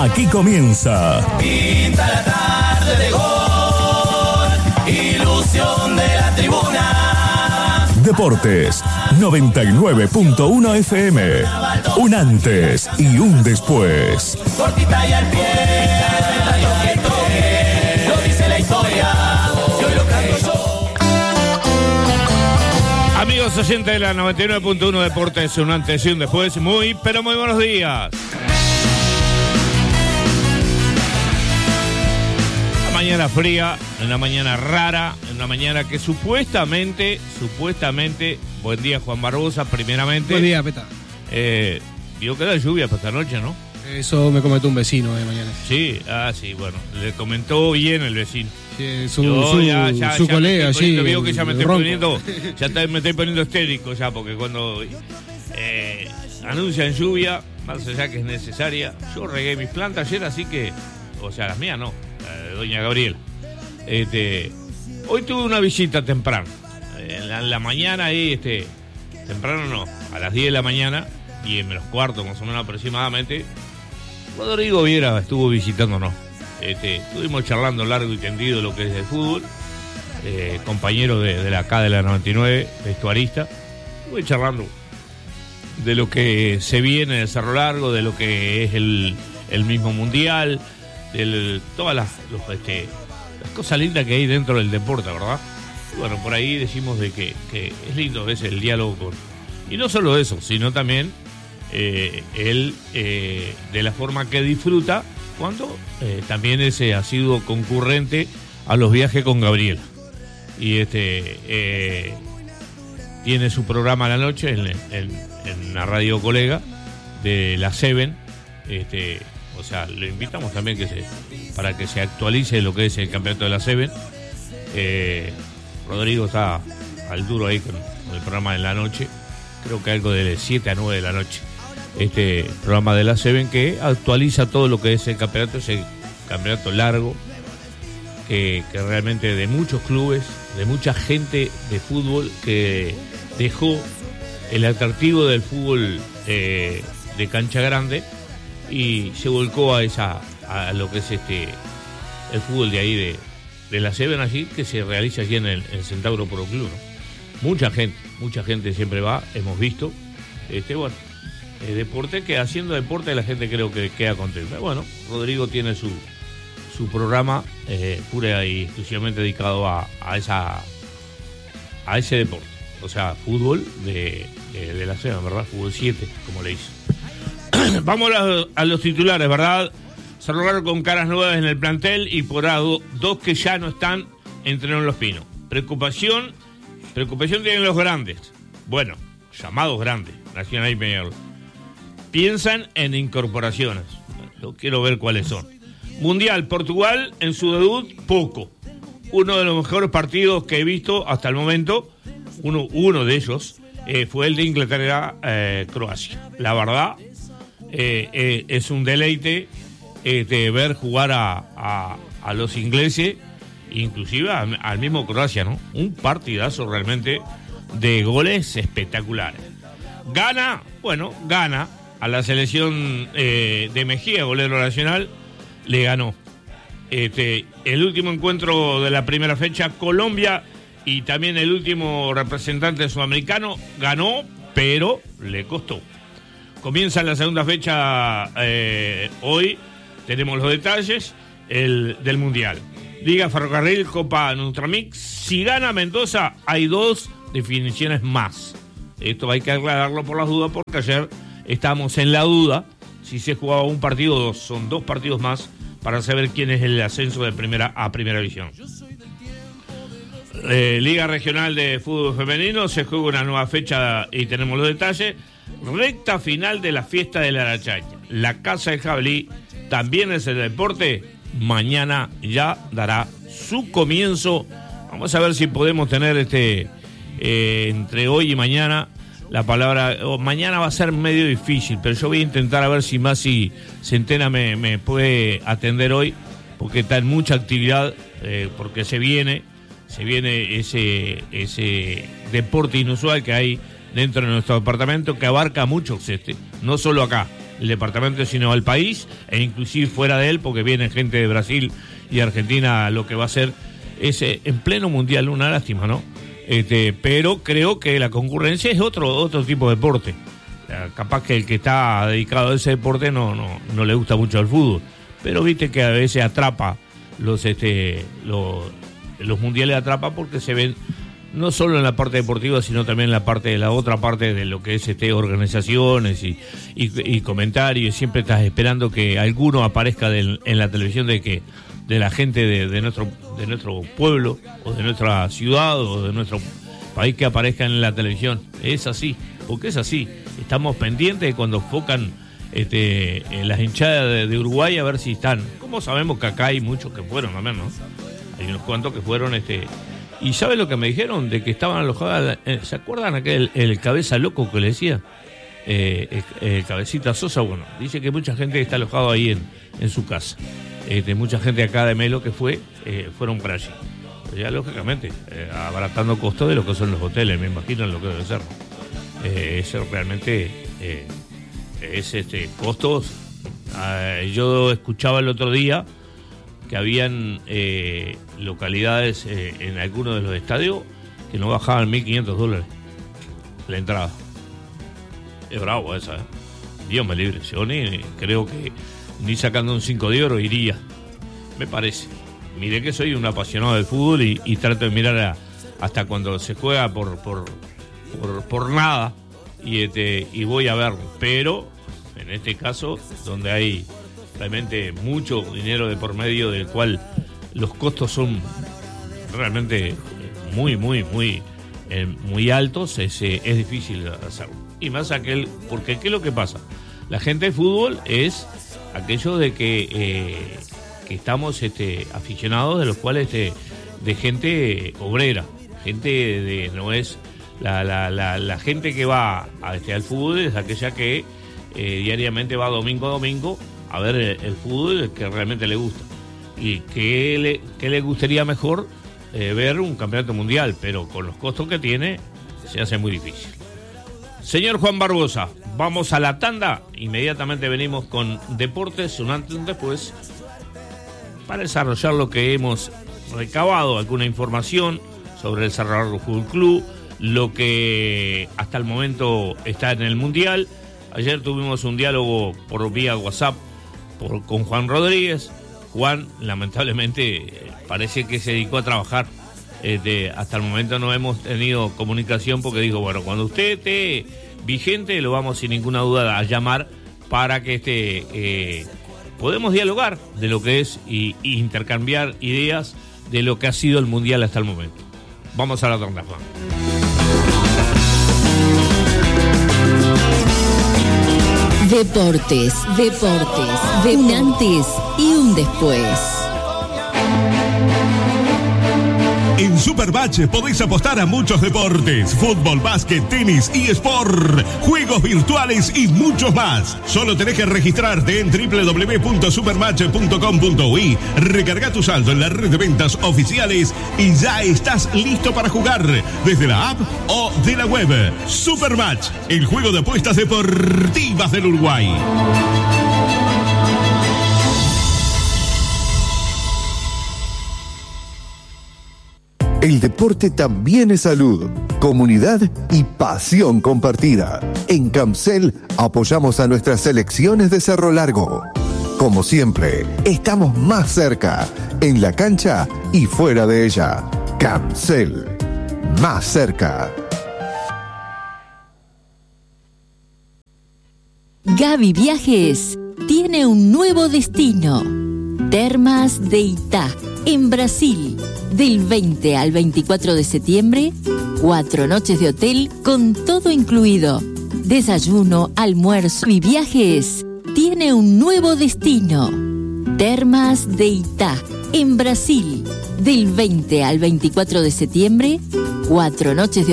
Aquí comienza. Pinta la tarde de gol, ilusión de la tribuna. Deportes 99.1 FM. Un antes y un después. Cortita y al pie, lo dice la historia. Yo lo canto yo. Amigos oyentes de la 99.1 Deportes, un antes y un después. Muy buenos días. Mañana fría, una mañana rara, una mañana que supuestamente, buen día Juan Barbosa, primeramente. Buen día, Peta. Vio que da lluvia para esta noche, ¿no? Eso me comentó un vecino mañana. Sí, sí, bueno, le comentó bien el vecino. Sí, su colega, sí. Veo que ya me estoy poniendo histérico ya, porque cuando anuncian lluvia, más allá que es necesaria, yo regué mis plantas ayer, así que, o sea, las mías no. De doña Gabriela. Hoy tuve una visita temprano. En la mañana ahí, temprano no, a las 10 de la mañana, 10 menos cuarto más o menos aproximadamente, Rodrigo Viera estuvo visitándonos. Estuvimos charlando largo y tendido lo que es de fútbol, compañero de la 99, vestuarista. Estuve charlando de lo que se viene en el Cerro Largo, de lo que es el mismo mundial, todas las cosas lindas que hay dentro del deporte, ¿verdad? Y bueno, por ahí decimos de que es lindo a veces el diálogo con... Y no solo eso, sino también él de la forma que disfruta cuando también ha sido concurrente a los viajes con Gabriela. Y tiene su programa a la noche en la radio colega de la Seven. O sea, lo invitamos también para que se actualice lo que es el campeonato de la Seven. Rodrigo está al duro ahí con el programa de la noche. Creo que algo de 7 a 9 de la noche. Programa de la Seven que actualiza todo lo que es el campeonato, ese campeonato largo, que realmente de muchos clubes, de mucha gente de fútbol que dejó el atractivo del fútbol de cancha grande y se volcó a lo que es el fútbol de ahí de la Seven allí, que se realiza aquí en el Centauro Pro Club, ¿no? Mucha gente siempre va, hemos visto, deporte, que haciendo deporte la gente creo que queda contenta. Bueno, Rodrigo tiene su programa pura y exclusivamente dedicado a ese deporte, o sea, fútbol de la Seven, ¿verdad? Fútbol 7, como le hizo. Vamos a los titulares, ¿verdad? Cerro Largo con caras nuevas en el plantel y por ahora dos que ya no están entrenaron Los Pinos. Preocupación tienen los grandes. Bueno, llamados grandes, Nacional y Peñarol. Piensan en incorporaciones. Yo quiero ver cuáles son. Mundial, Portugal en su debut, poco. Uno de los mejores partidos que he visto hasta el momento, uno de ellos, fue el de Inglaterra-Croacia. La verdad... es un deleite ver jugar a los ingleses, inclusive al mismo Croacia, ¿no? Un partidazo realmente de goles espectaculares. Gana a la selección de Mejía, golero nacional, le ganó. El último encuentro de la primera fecha, Colombia, y también el último representante sudamericano, ganó, pero le costó. Comienza la segunda fecha hoy, tenemos los detalles del Mundial. Liga Ferrocarril, Copa Nutramix. Si gana Mendoza, hay dos definiciones más. Esto hay que aclararlo por las dudas, porque ayer estábamos en la duda si se jugaba un partido o dos. Son dos partidos más para saber quién es el ascenso de primera a primera división. Liga Regional de Fútbol Femenino, se juega una nueva fecha y tenemos los detalles. Recta final de la fiesta de la Arachaña. La Casa del Jabalí también es el deporte. Mañana ya dará su comienzo. Vamos a ver si podemos tener entre hoy y mañana la palabra. Mañana va a ser medio difícil, pero yo voy a intentar a ver si Masi Centena me puede atender hoy, porque está en mucha actividad, porque se viene ese deporte inusual que hay dentro de nuestro departamento, que abarca mucho, no solo acá, el departamento, sino al país, e inclusive fuera de él, porque viene gente de Brasil y Argentina, lo que va a ser ese en pleno mundial, una lástima, ¿no? Pero creo que la concurrencia es otro tipo de deporte. Capaz que el que está dedicado a ese deporte no le gusta mucho el fútbol, pero viste que a veces atrapa los mundiales, atrapa porque se ven no solo en la parte deportiva, sino también en la otra parte de lo que es organizaciones y comentarios. Siempre estás esperando que alguno aparezca en la televisión de la gente de nuestro pueblo, o de nuestra ciudad, o de nuestro país, que aparezcan en la televisión. Es así, porque es así. Estamos pendientes de cuando enfocan en las hinchadas de Uruguay, a ver si están. Como sabemos que acá hay muchos que fueron también, ¿no? Hay unos cuantos que fueron. ¿Y saben lo que me dijeron? De que estaban alojadas. ¿Se acuerdan el cabeza loco que le decía? El cabecita Sosa. Bueno, dice que mucha gente está alojado ahí en su casa. Mucha gente acá de Melo que fueron para allí. Pero ya lógicamente, abaratando costos de lo que son los hoteles, me imagino lo que debe ser. Eso realmente es costos. Yo escuchaba el otro día que habían localidades en algunos de los estadios que no bajaban $1.500 la entrada. Es bravo esa, Dios me libre. Yo creo que ni sacando un 5 de oro iría, me parece. Miré que soy un apasionado del fútbol y trato de mirar hasta cuando se juega por nada y voy a verlo. Pero en este caso, donde hay realmente mucho dinero de por medio, del cual los costos son realmente muy altos, es difícil hacerlo. Y más porque ¿qué es lo que pasa? La gente de fútbol es aquello de que estamos aficionados, de los cuales de gente obrera, gente no es la gente que va al fútbol, es aquella que diariamente va domingo a domingo a ver el fútbol que realmente le gusta. Y que le gustaría mejor ver un campeonato mundial, pero con los costos que tiene se hace muy difícil. Señor Juan Barbosa, vamos a la tanda, inmediatamente venimos con deportes, un antes y un después, para desarrollar lo que hemos recabado, alguna información sobre el Cerro Largo Fútbol Club, lo que hasta el momento está en el Mundial. Ayer tuvimos un diálogo por vía WhatsApp con Juan Rodríguez. Juan, lamentablemente, parece que se dedicó a trabajar. Hasta el momento no hemos tenido comunicación porque dijo, bueno, cuando usted esté vigente lo vamos sin ninguna duda a llamar para que podemos dialogar de lo que es y intercambiar ideas de lo que ha sido el Mundial hasta el momento. Vamos a la tanda, Juan. Deportes, un antes y un después. En Supermatch podéis apostar a muchos deportes: fútbol, básquet, tenis, eSport, juegos virtuales y muchos más. Solo tenés que registrarte en www.supermatch.com.uy, recarga tu saldo en la red de ventas oficiales y ya estás listo para jugar desde la app o de la web. Supermatch, el juego de apuestas deportivas del Uruguay. El deporte también es salud, comunidad y pasión compartida. En Camcel apoyamos a nuestras selecciones de Cerro Largo. Como siempre, estamos más cerca, en la cancha y fuera de ella. Camcel, más cerca. Gaby Viajes tiene un nuevo destino. Termas de Itá, en Brasil. Del 20 al 24 de septiembre, 4 noches de hotel con todo incluido. Desayuno, almuerzo y viajes. Tiene un nuevo destino. Termas de Itá, en Brasil. Del 20 al 24 de septiembre, 4 noches de